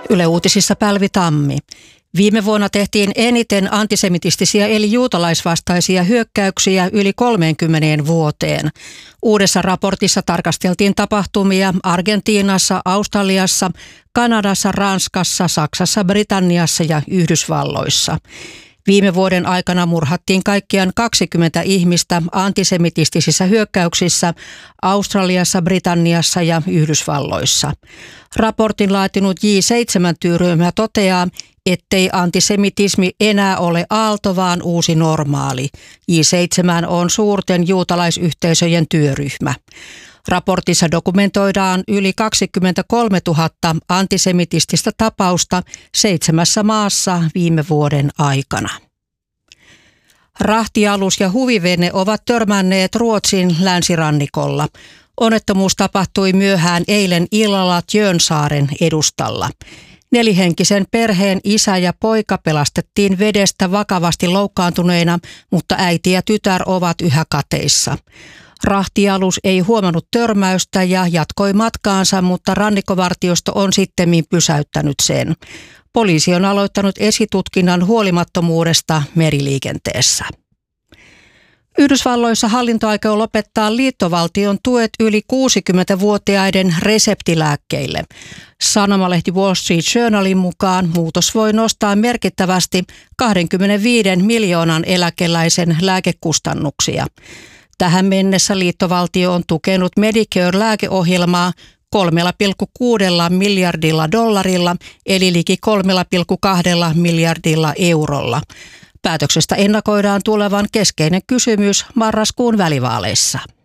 Yle Uutisissa Pälvi Tammi. Viime vuonna tehtiin eniten antisemitistisiä eli juutalaisvastaisia hyökkäyksiä yli 30 vuoteen. Uudessa raportissa tarkasteltiin tapahtumia Argentiinassa, Australiassa, Kanadassa, Ranskassa, Saksassa, Britanniassa ja Yhdysvalloissa. Viime vuoden aikana murhattiin kaikkiaan 20 ihmistä antisemitistisissä hyökkäyksissä Australiassa, Britanniassa ja Yhdysvalloissa. Raportin laatinut J7-työryhmä toteaa, ettei antisemitismi enää ole aalto, vaan uusi normaali. J7 on suurten juutalaisyhteisöjen työryhmä. Raportissa dokumentoidaan yli 23 000 antisemitististä tapausta 7 maassa viime vuoden aikana. Rahtialus ja huvivene ovat törmänneet Ruotsin länsirannikolla. Onnettomuus tapahtui myöhään eilen illalla Tjörnsaaren edustalla. 4-henkisen perheen isä ja poika pelastettiin vedestä vakavasti loukkaantuneina, mutta äiti ja tytär ovat yhä kateissa. Rahtialus ei huomannut törmäystä ja jatkoi matkaansa, mutta rannikkovartiosto on sittemmin pysäyttänyt sen. Poliisi on aloittanut esitutkinnan huolimattomuudesta meriliikenteessä. Yhdysvalloissa hallinto aikoo lopettaa liittovaltion tuet yli 60-vuotiaiden reseptilääkkeille. Sanomalehti Wall Street Journalin mukaan muutos voi nostaa merkittävästi 25 miljoonan eläkeläisen lääkekustannuksia. Tähän mennessä liittovaltio on tukenut Medicare-lääkeohjelmaa $3,6 miljardilla eli liki 3,2 miljardilla eurolla. Päätöksestä ennakoidaan tulevan keskeinen kysymys marraskuun välivaaleissa.